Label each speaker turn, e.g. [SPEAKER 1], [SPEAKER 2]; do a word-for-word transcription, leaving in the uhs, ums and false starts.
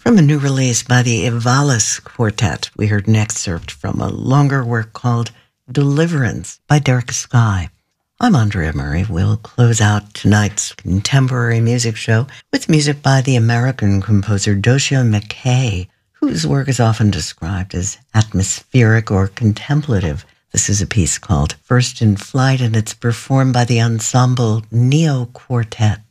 [SPEAKER 1] From a new release by the Ivalis Quartet, we heard an excerpt from a longer work called Deliverance by Derek Sky. I'm Andrea Murray. We'll close out tonight's contemporary music show with music by the American composer Doshia McKay, whose work is often described as atmospheric or contemplative. This is a piece called First in Flight, and it's performed by the ensemble Neo Quartet.